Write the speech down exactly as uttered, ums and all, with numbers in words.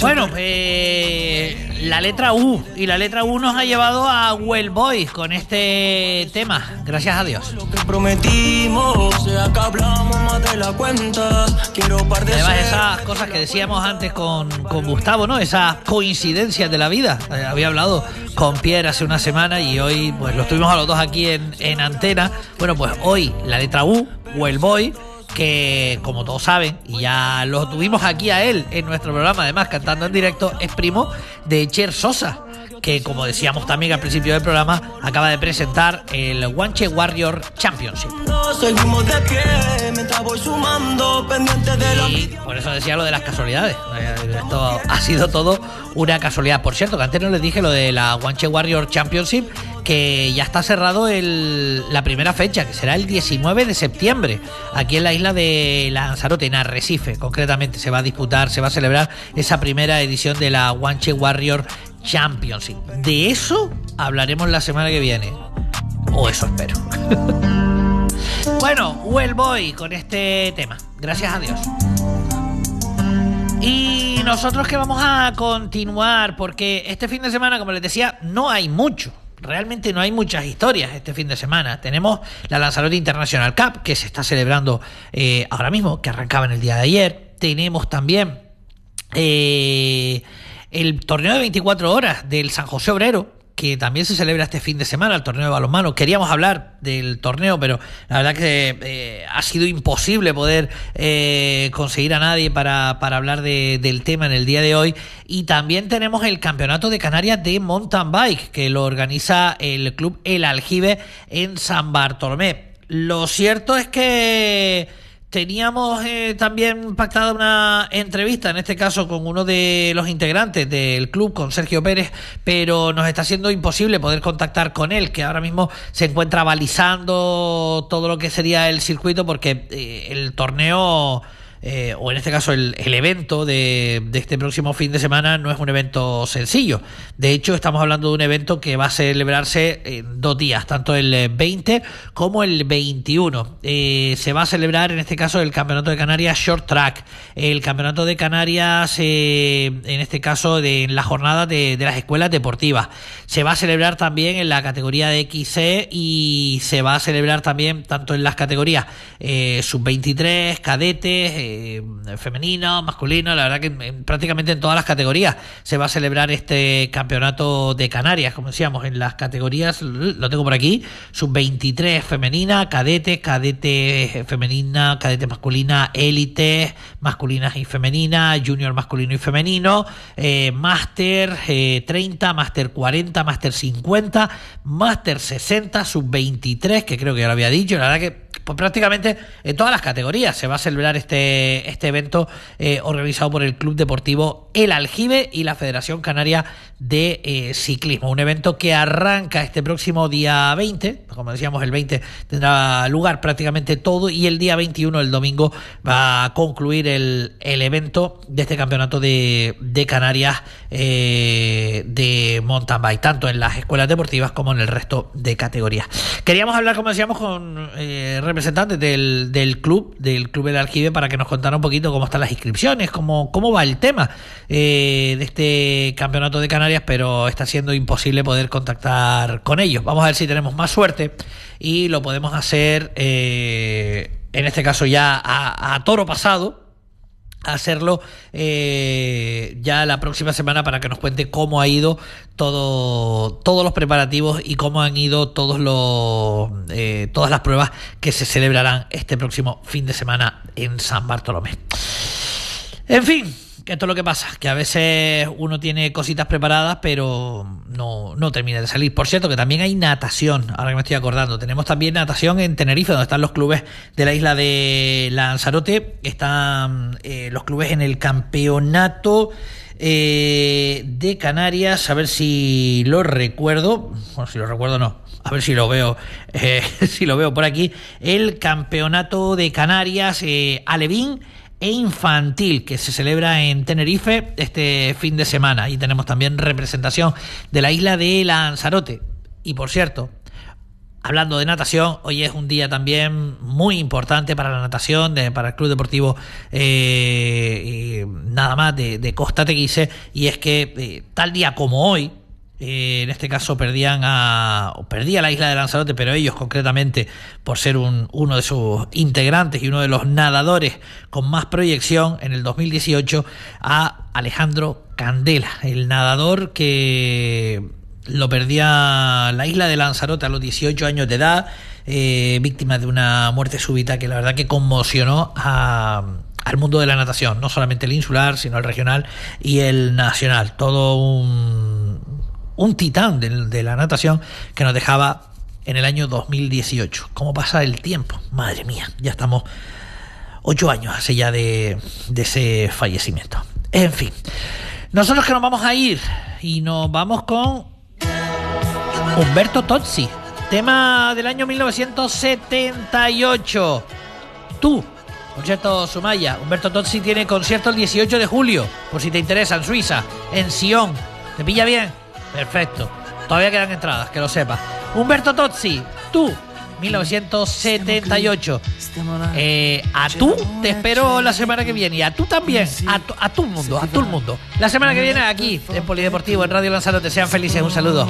Bueno, eh, la letra U, y la letra U nos ha llevado a Well Boy con este tema, gracias a Dios. Lo que prometimos, sea que hablamos más de la cuenta. Quiero par de Además, esas cosas que decíamos antes con, con Gustavo, ¿no? Esas coincidencias de la vida. Eh, había hablado con Pierre hace una semana y hoy pues los tuvimos a los dos aquí en, en antena. Bueno, pues hoy la letra U, Well Boy, que como todos saben, y ya lo tuvimos aquí a él en nuestro programa, además cantando en directo, es primo de Cher Sosa, que como decíamos también al principio del programa, acaba de presentar el Guanche Warrior Championship. seguimos de pie mientras voy sumando pendiente de la... Y por eso decía lo de las casualidades. Esto ha sido todo una casualidad. Por cierto, que antes no les dije lo de la Guanche Warrior Championship, que ya está cerrado el, la primera fecha, que será el diecinueve de septiembre, aquí en la isla de Lanzarote, en Arrecife, concretamente. Se va a disputar, se va a celebrar esa primera edición de la Guanche Warrior Championship. De eso hablaremos la semana que viene, o eso espero. Bueno, Well Boy con este tema, gracias a Dios. Y nosotros que vamos a continuar, porque este fin de semana, como les decía, no hay mucho. Realmente no hay muchas historias este fin de semana. Tenemos la Lanzarote International Cup, que se está celebrando eh, ahora mismo, que arrancaba en el día de ayer. Tenemos también eh, el torneo de veinticuatro horas del San José Obrero, que también se celebra este fin de semana, el torneo de balonmano. Queríamos hablar del torneo, pero la verdad que eh, ha sido imposible poder eh, conseguir a nadie para, para hablar de, del tema en el día de hoy. Y también tenemos el Campeonato de Canarias de Mountain Bike, que lo organiza el Club El Aljibe en San Bartolomé. Lo cierto es que teníamos eh, también pactada una entrevista, en este caso con uno de los integrantes del club, con Sergio Pérez, pero nos está siendo imposible poder contactar con él, que ahora mismo se encuentra balizando todo lo que sería el circuito, porque eh, el torneo... Eh, o en este caso el, el evento de, de este próximo fin de semana no es un evento sencillo. De hecho, estamos hablando de un evento que va a celebrarse en dos días, tanto el veinte como el veintiuno. Eh, se va a celebrar en este caso el Campeonato de Canarias Short Track, el Campeonato de Canarias eh, en este caso de en la jornada de, de las escuelas deportivas. Se va a celebrar también en la categoría de X C y se va a celebrar también tanto en las categorías eh, sub veintitrés, cadetes, eh, femenino, masculino. La verdad que en, prácticamente en todas las categorías se va a celebrar este campeonato de Canarias, como decíamos, en las categorías, lo tengo por aquí, sub veintitrés femenina, cadete, cadete femenina, cadete masculina, élite, masculinas y femenina, junior masculino y femenino, eh, máster eh, treinta, máster cuarenta, máster cincuenta, máster sesenta, sub veintitrés, que creo que ya lo había dicho. La verdad que pues prácticamente en todas las categorías se va a celebrar este, este evento eh, organizado por el Club Deportivo El Aljibe y la Federación Canaria de eh, Ciclismo. Un evento que arranca este próximo día veinte, como decíamos, el veinte tendrá lugar prácticamente todo, y el día veintiuno, el domingo, va a concluir el, el evento de este campeonato de, de Canarias eh, de mountain bike, tanto en las escuelas deportivas como en el resto de categorías. Queríamos hablar, como decíamos, con eh, representantes del, del club, del Club El Aljibe, para que nos contara un poquito cómo están las inscripciones, cómo, cómo va el tema eh, de este campeonato de Canarias, pero está siendo imposible poder contactar con ellos. Vamos a ver si tenemos más suerte y lo podemos hacer, eh, en este caso ya a, a toro pasado, hacerlo eh, ya la próxima semana, para que nos cuente cómo ha ido todo, todos los preparativos y cómo han ido todos los eh, todas las pruebas que se celebrarán este próximo fin de semana en San Bartolomé. En fin, que esto es lo que pasa, que a veces uno tiene cositas preparadas pero no, no termina de salir. Por cierto, que también hay natación, ahora que me estoy acordando. Tenemos también natación en Tenerife, donde están los clubes de la isla de Lanzarote. Están eh, los clubes en el campeonato eh, de Canarias, a ver si lo recuerdo. Bueno, si lo recuerdo no, a ver si lo veo, eh, si lo veo por aquí. El campeonato de Canarias eh, alevín e infantil, que se celebra en Tenerife este fin de semana, y tenemos también representación de la isla de Lanzarote. Y por cierto, hablando de natación, hoy es un día también muy importante para la natación, de, para el Club Deportivo eh, eh, nada más de, de Costa Teguise, y es que eh, tal día como hoy, eh, en este caso perdían a o perdía la isla de Lanzarote, pero ellos concretamente, por ser un, uno de sus integrantes y uno de los nadadores con más proyección en el dos mil dieciocho, a Alejandro Candela, el nadador que lo perdía la isla de Lanzarote a los dieciocho años de edad, eh, víctima de una muerte súbita que la verdad que conmocionó a, al mundo de la natación, no solamente el insular, sino el regional y el nacional. Todo un, un titán de, de la natación que nos dejaba en el año dos mil dieciocho. ¿Cómo pasa el tiempo? Madre mía, ya estamos ocho años hace ya de, de ese fallecimiento. En fin, nosotros que nos vamos a ir y nos vamos con Umberto Tozzi, tema del año mil novecientos setenta y ocho. Tú, concierto Sumaya. Umberto Tozzi tiene concierto el dieciocho de julio, por si te interesa, en Suiza, en Sion. ¿Te pilla bien? Perfecto. Todavía quedan entradas, que lo sepas. Umberto Tozzi, Tú, mil novecientos setenta y ocho. Eh, a tú te espero la semana que viene, y a tú también, a, tu, a todo el mundo, a todo el mundo. La semana que viene aquí en Polideportivo, en Radio Lanzarote. Sean felices, un saludo.